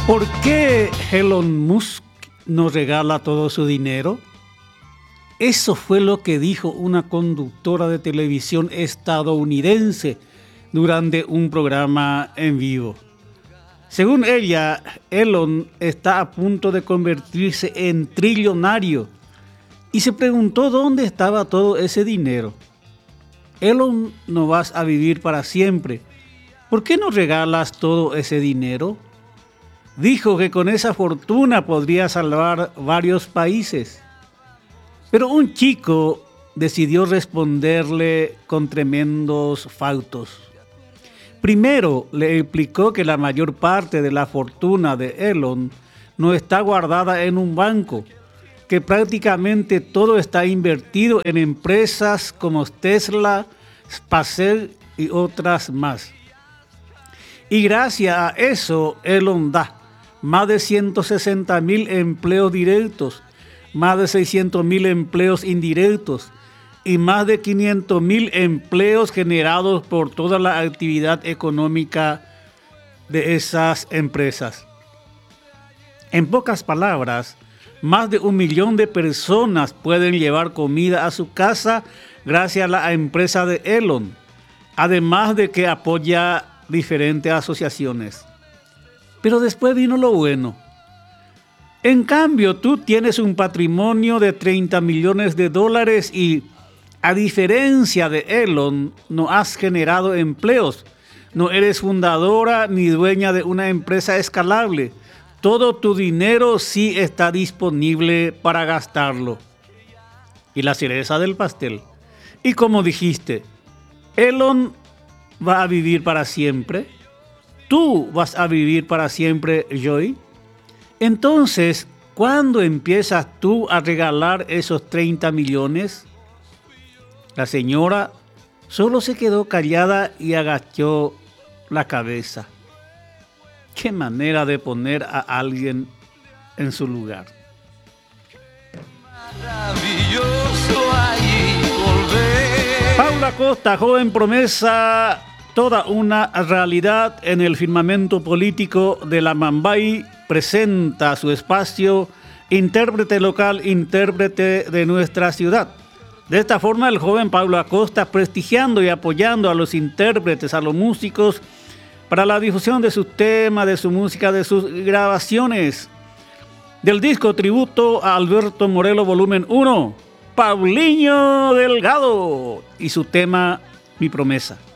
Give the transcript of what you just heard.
¿Por qué Elon Musk nos regala todo su dinero? Eso fue lo que dijo una conductora de televisión estadounidense durante un programa en vivo. Según ella, Elon está a punto de convertirse en trillonario y se preguntó dónde estaba todo ese dinero. Elon, no vas a vivir para siempre. ¿Por qué no regalas todo ese dinero? Dijo que con esa fortuna podría salvar varios países. Pero un chico decidió responderle con tremendos faltos. Primero le explicó que la mayor parte de la fortuna de Elon no está guardada en un banco, que prácticamente todo está invertido en empresas como Tesla, SpaceX y otras más. Y gracias a eso, Elon da más de 160,000 empleos directos, más de 600,000 empleos indirectos y más de 500,000 empleos generados por toda la actividad económica de esas empresas. En pocas palabras, más de 1,000,000 de personas pueden llevar comida a su casa gracias a la empresa de Elon, además de que apoya diferentes asociaciones. Pero después vino lo bueno. En cambio, tú tienes un patrimonio de 30 millones de dólares y, a diferencia de Elon, no has generado empleos. No eres fundadora ni dueña de una empresa escalable. Todo tu dinero sí está disponible para gastarlo. Y la cereza del pastel. Y como dijiste, Elon va a vivir para siempre. ¿Tú vas a vivir para siempre, Joy? Entonces, ¿cuándo empiezas tú a regalar esos 30 millones? La señora solo se quedó callada y agachó la cabeza. Qué manera de poner a alguien en su lugar. Paula Costa, joven promesa, toda una realidad en el firmamento político de la Mambay, presenta su espacio Intérprete Local, Intérprete de Nuestra Ciudad. De esta forma, el joven Pablo Acosta, prestigiando y apoyando a los intérpretes, a los músicos, para la difusión de sus temas, de su música, de sus grabaciones. Del disco Tributo a Alberto Morelos, volumen 1, Paulinho Delgado, y su tema Mi Promesa.